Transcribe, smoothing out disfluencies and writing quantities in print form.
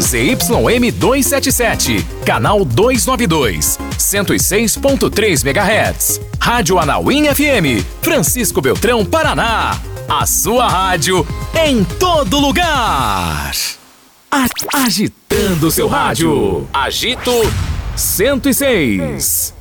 ZYM 277, canal 292, 106.3 MHz. Rádio Anauim FM, Francisco Beltrão, Paraná. A sua rádio em todo lugar. Agitando seu rádio. Agito 106.